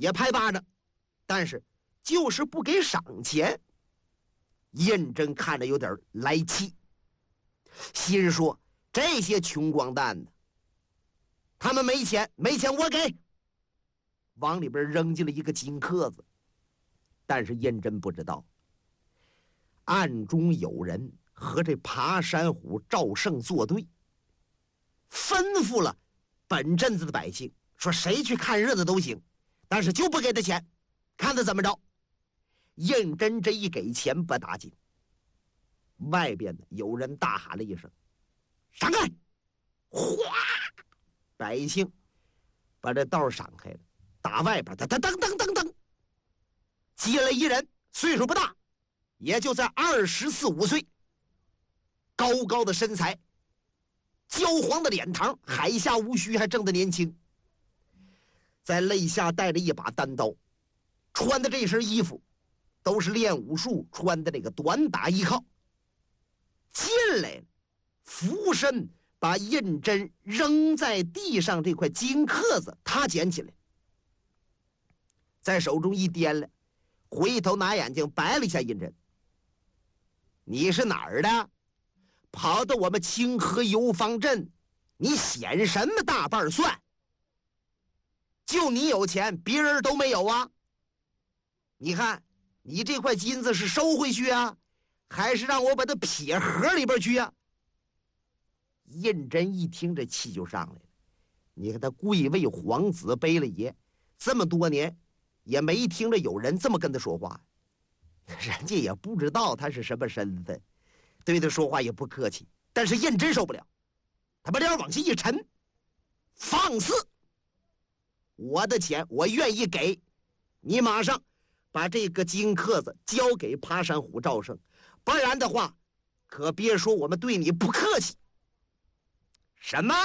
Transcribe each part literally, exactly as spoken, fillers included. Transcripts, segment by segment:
也拍巴掌，但是就是不给赏钱。胤禛看着有点来气，心说这些穷光蛋的，他们没钱，没钱我给，往里边扔进了一个金壳子。但是胤禛不知道，暗中有人和这爬山虎赵胜作对，吩咐了本镇子的百姓，说谁去看日子都行，但是就不给他钱，看他怎么着。胤禛这一给钱不打紧，外边呢有人大喊了一声：“闪开！”哗，百姓把这道闪开了，打外边，噔噔噔噔噔噔，进来一人，岁数不大，也就在二十四五岁，高高的身材，焦黄的脸膛，海下无须，还正的年轻，在肋下带着一把单刀，穿的这身衣服都是练武术穿的那个短打衣靠。进来了，俯身把胤禛扔在地上这块金壳子他捡起来，在手中一掂了，回头拿眼睛白了一下胤禛：“你是哪儿的？跑到我们清河游方镇，你显什么大半算？就你有钱，别人都没有啊！你看你这块金子是收回去啊，还是让我把它撇盒里边去啊？”胤禛一听这气就上来了，你看他贵为皇子，背了爷这么多年，也没听着有人这么跟他说话，人家也不知道他是什么身份，对他说话也不客气。但是胤禛受不了，他把脸往下一沉：“放肆！我的钱我愿意给你，马上把这个金壳子交给爬山虎赵胜，不然的话可别说我们对你不客气。”“什么？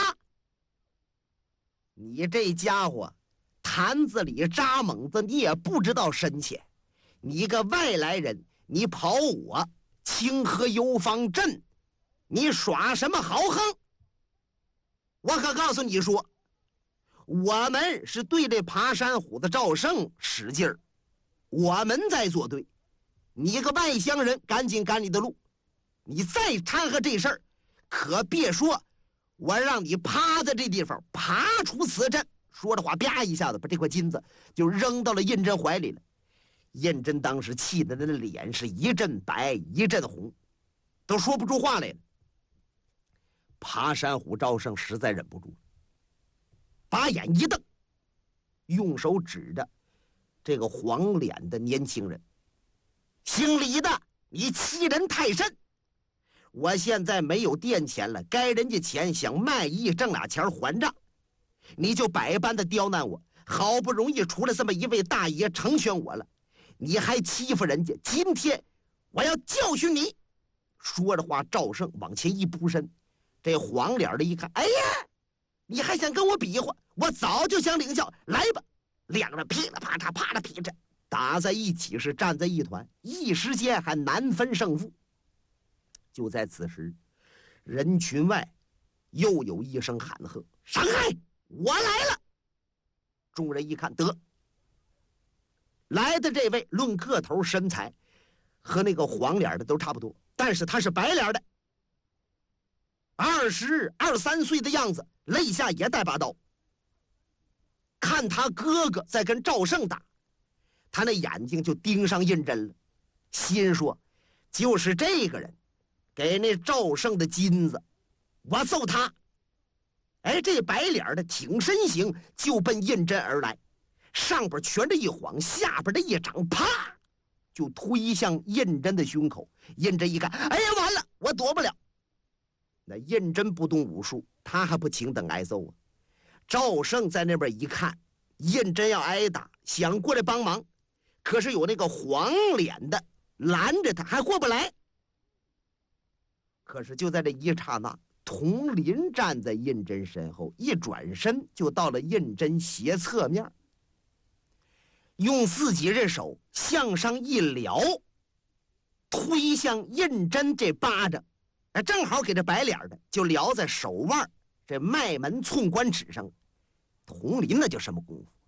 你这家伙坛子里扎猛子，你也不知道深浅，你个外来人，你跑我清河游方镇，你耍什么豪横？我可告诉你说，我们是对这爬山虎的赵胜使劲儿，我们在作对，你个外乡人赶紧赶你的路，你再掺和这事儿，可别说我让你趴在这地方爬出此阵。”说着话，啪一下子把这块金子就扔到了胤禛怀里了。胤禛当时气得那脸是一阵白一阵红，都说不出话来了。爬山虎赵胜实在忍不住了，把眼一瞪，用手指着这个黄脸的年轻人：“姓李的，你欺人太甚！我现在没有店钱了，该人家钱想卖艺挣俩钱还账，你就百般的刁难我，好不容易出了这么一位大爷成全我了，你还欺负人家，今天我要教训你！”说着话，赵胜往前一扑身，这黄脸的一看，哎呀，你还想跟我比划？我早就想领教，来吧！两人噼里啪嚓啪啦劈着打在一起，是战在一团，一时间还难分胜负。就在此时，人群外又有一声喊喝：“闪开！我来了！”众人一看，得来的这位论个头身材和那个黄脸的都差不多，但是他是白脸的，二十二三岁的样子，肋下也带把刀。看他哥哥在跟赵胜打，他那眼睛就盯上胤禛了，心说：就是这个人给那赵胜的金子，我揍他！哎，这白脸的挺身形就奔胤禛而来，上边拳着一晃，下边的一掌，啪就推向胤禛的胸口。胤禛一看，哎呀，完了，我躲不了。那胤禛不懂武术，他还不请等挨揍啊。赵胜在那边一看，胤禛要挨打，想过来帮忙，可是有那个黄脸的拦着他，还过不来。可是就在这一刹那，佟林站在胤禛身后，一转身就到了胤禛斜侧面，用自己这手向上一撩，推向胤禛这巴掌，正好给这白脸的就撩在手腕这脉门寸关尺上。佟林那叫什么功夫？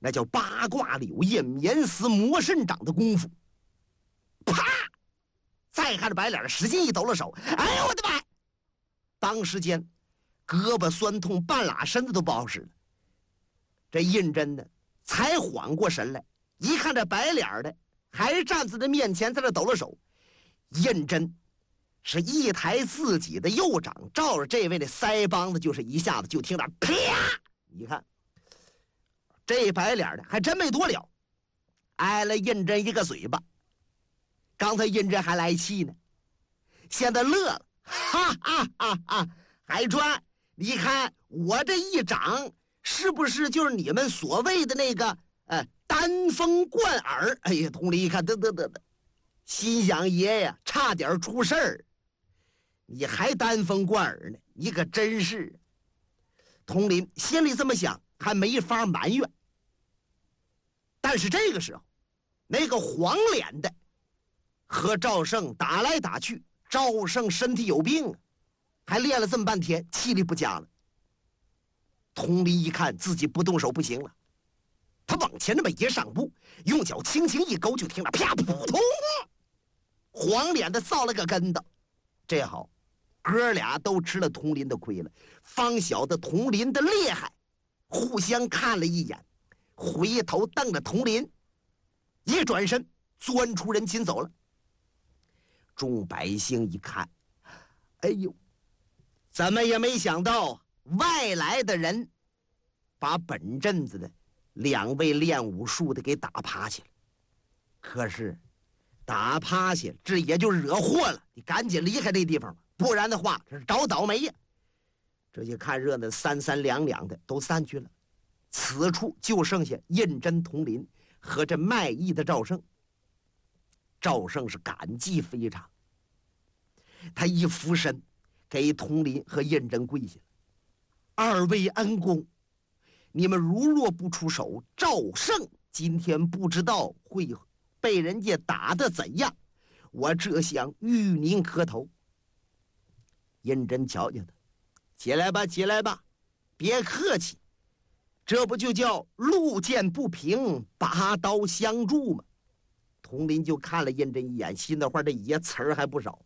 那叫八卦柳叶绵丝磨肾掌的功夫。啪！再看着白脸使劲一抖了手，哎呦我的妈！当时间胳膊酸痛，半拉身子都不好使了。这胤禛呢才缓过神来，一看这白脸的还站在这面前，在这抖了手。胤禛是一抬自己的右掌，照着这位的腮帮子就是一下子，就听着啪！你看这白脸的还真没多了，挨了胤禛一个嘴巴。刚才胤禛还来气呢，现在乐了，哈哈哈哈！海川，你看我这一掌是不是就是你们所谓的那个呃丹风贯耳？哎呀，佟林一看，得得得得，心想爷呀，差点出事儿，你还丹风贯耳呢，你可真是。佟林心里这么想，还没法埋怨。但是这个时候，那个黄脸的和赵胜打来打去，赵胜身体有病啊，还练了这么半天，气力不佳了。佟林一看自己不动手不行了，他往前那么一上步，用脚轻轻一勾，就听着啪扑通，黄脸的造了个跟头。这好，哥俩都吃了佟林的亏了，方晓得佟林的厉害，互相看了一眼，回头瞪着佟林，一转身钻出人群走了。众百姓一看，哎呦，怎么也没想到外来的人把本镇子的两位练武术的给打趴下了。可是打趴下这也就惹祸了，你赶紧离开这地方吧，不然的话这是找倒霉呀。这些看热闹三三两两的都散去了，此处就剩下胤禛、佟林和这卖艺的赵胜。赵胜是感激非常，他一俯身给佟林和胤禛跪下了。二位恩公，你们如若不出手，赵胜今天不知道会被人家打得怎样，我这想与您磕头。胤禛瞧瞧他，起来吧起来吧，别客气，这不就叫路见不平拔刀相助吗？佟林就看了胤禛一眼，心的话这爷词儿还不少。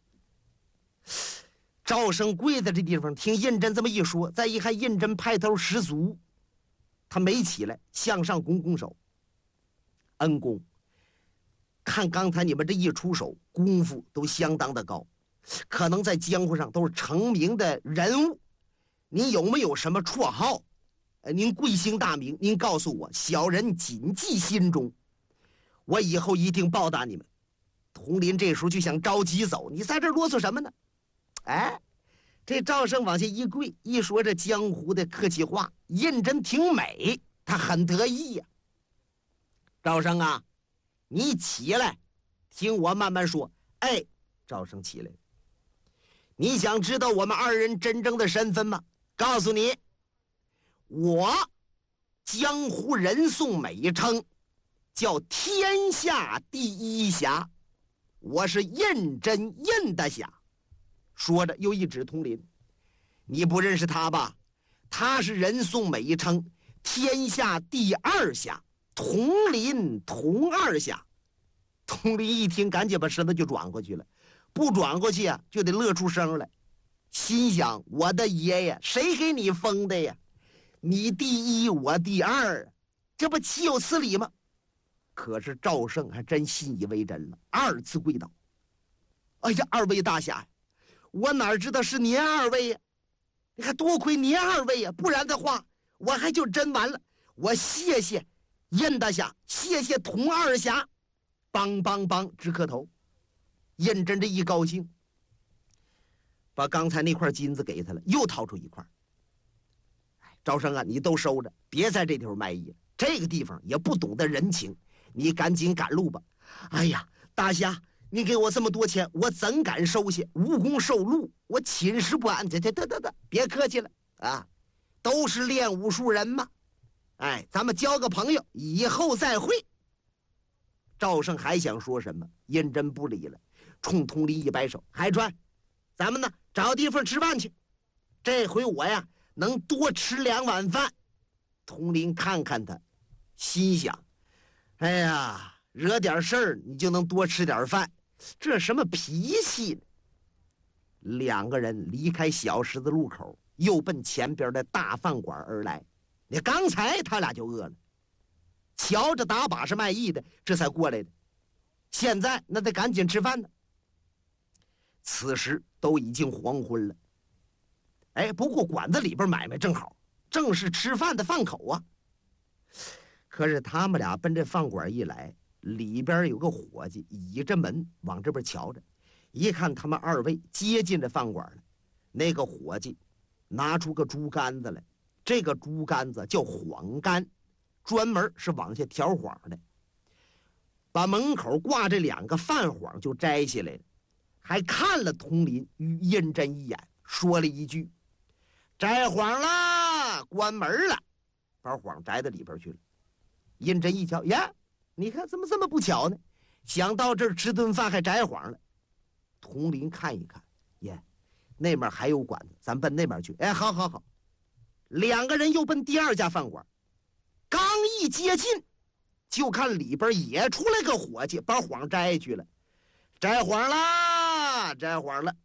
赵胜跪在这地方，听胤禛这么一说，再一看胤禛派头十足，他没起来，向上拱拱手。恩公，看刚才你们这一出手，功夫都相当的高，可能在江湖上都是成名的人物。您有没有什么绰号？呃，您贵姓大名？您告诉我，小人谨记心中。我以后一定报答你们。佟林这时候就想着急走，你在这啰嗦什么呢？哎，这赵胜往下一跪，一说这江湖的客气话，胤禛挺美，他很得意呀、啊。赵胜啊，你起来，听我慢慢说。哎，赵胜起来，你想知道我们二人真正的身份吗？告诉你，我江湖人送美称叫天下第一侠，我是胤禛胤大侠。说着又一指佟林，你不认识他吧？他是人送美称天下第二侠，佟林佟二侠。佟林一听，赶紧把身子就转过去了，不转过去啊，就得乐出声来，心想：我的爷爷，谁给你封的呀？你第一，我第二，这不岂有此理吗？可是赵胜还真信以为真了，二次跪倒。哎呀，二位大侠，我哪知道是您二位呀？你看多亏您二位呀，不然的话我还就真完了。我谢谢胤大侠，谢谢佟二侠，梆梆梆直磕头。胤禛这一高兴，把刚才那块金子给他了，又掏出一块。赵胜啊，你都收着，别在这地方卖艺了，这个地方也不懂得人情，你赶紧赶路吧。哎呀，大侠，你给我这么多钱，我怎敢收下？无功受禄，我寝食不安。得得得得得，别客气了啊，都是练武术人嘛。哎，咱们交个朋友，以后再会。赵胜还想说什么，胤禛不理了，冲佟林一摆手：“海川，咱们呢找地方吃饭去。这回我呀能多吃两碗饭。”佟林看看他， 心想：哎呀，惹点事儿你就能多吃点饭，这什么脾气呢？两个人离开小十字路口，又奔前边的大饭馆而来。你刚才他俩就饿了，瞧着打把式卖艺的，这才过来的。现在那得赶紧吃饭呢。此时都已经黄昏了。哎，不过馆子里边买卖正好，正是吃饭的饭口啊。可是他们俩奔这饭馆一来，里边有个伙计倚着门往这边瞧着，一看他们二位接近这饭馆了，那个伙计拿出个竹竿子来，这个竹竿子叫晃竿，专门是往下挑晃的。把门口挂这两个饭晃就摘下来了，还看了佟林与胤禛一眼，说了一句：“摘晃了，关门了。”把晃摘到里边去了。胤禛一瞧，呀，你看怎么这么不巧呢？想到这儿吃顿饭还摘晃了。佟林看一看，耶，那边还有馆子，咱奔那边去。哎，好好好。两个人又奔第二家饭馆，刚一接近，就看里边也出来个伙计，把晃摘去了。摘晃了，摘晃了。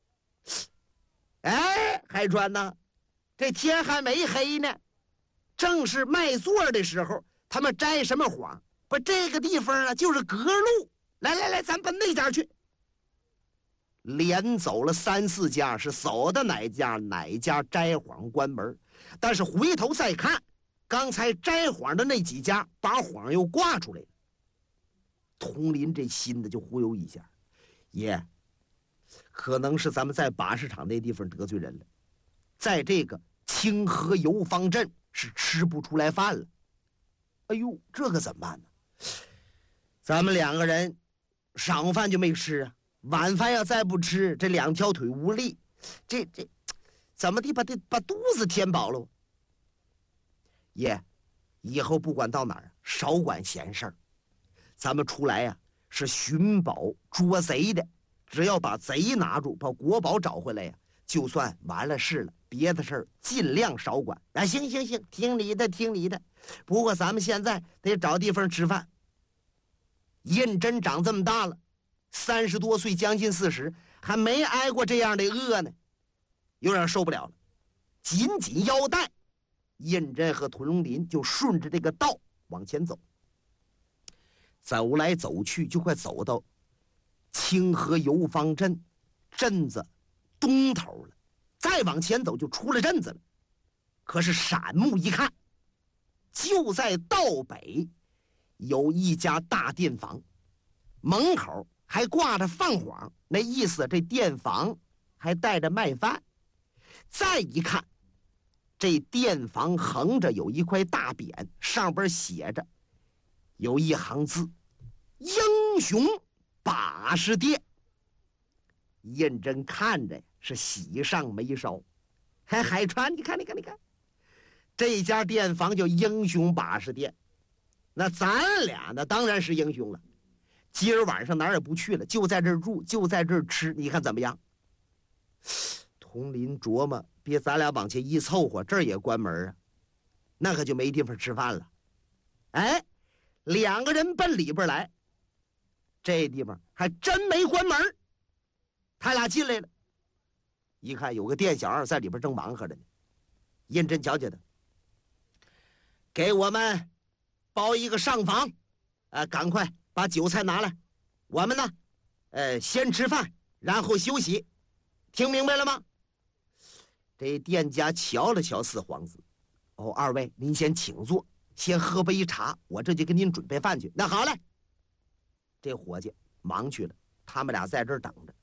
哎，海川呐，这天还没黑呢，正是卖座的时候，他们摘什么晃？不，这个地方啊，就是隔路。来来来，咱奔那家去。连走了三四家，是走到哪家哪家摘晃关门，但是回头再看，刚才摘晃的那几家把晃又挂出来了。佟林这心子就忽悠一下，爷，可能是咱们在把式场那地方得罪人了，在这个清河游方镇是吃不出来饭了。哎呦，这可怎么办呢？咱们两个人晌饭就没吃啊，晚饭要再不吃，这两条腿无力，这这怎么地把这把肚子填饱了？爷，以后不管到哪儿，少管闲事儿。咱们出来呀、啊，是寻宝捉贼的，只要把贼拿住，把国宝找回来呀、啊，就算完了事了。别的事儿尽量少管。啊，行行行，听你的，听你的。不过咱们现在得找地方吃饭。胤禛长这么大了，三十多岁，将近四十，还没挨过这样的饿呢，有点受不了了，紧紧腰带。胤禛和佟林就顺着这个道往前走，走来走去，就快走到清河游方镇镇子东头了。再往前走就出了镇子了。可是闪目一看，就在道北有一家大店房，门口还挂着饭晃，那意思这店房还带着卖饭。再一看，这店房横着有一块大匾，上边写着有一行字：英雄把式店。胤禛看着是喜上眉梢。还海川，你看你看你看，这家店房叫英雄把式店，那咱俩呢当然是英雄了。今儿晚上哪儿也不去了，就在这儿住，就在这儿吃，你看怎么样？佟林琢磨，别咱俩往前一凑合，这儿也关门啊，那可就没地方吃饭了。哎，两个人奔里边来，这地方还真没关门。他俩进来了，一看有个店小二在里边正忙活着呢。胤禛瞧瞧他，给我们包一个上房，呃，赶快把酒菜拿来，我们呢，呃，先吃饭，然后休息，听明白了吗？这店家瞧了瞧四皇子，哦，二位您先请坐，先喝杯茶，我这就给您准备饭去。那好嘞。这伙计忙去了，他们俩在这儿等着。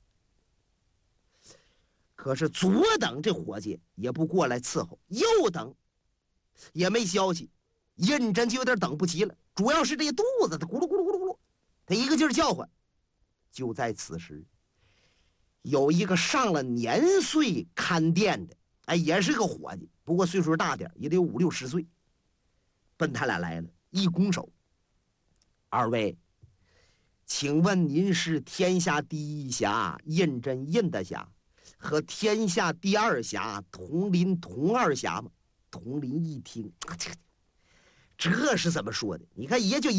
可是左等这伙计也不过来伺候，右等也没消息，胤禛就有点等不及了。主要是这肚子，他咕噜咕噜咕噜咕噜，他一个劲儿叫唤。就在此时，有一个上了年岁看店的，哎，也是个伙计，不过岁数大点，也得有五六十岁，奔他俩来了，一拱手：“二位，请问您是天下第一侠胤禛胤大侠和天下第二侠佟林佟二侠吗？”佟林一听， 这是怎么说的？你看，爷就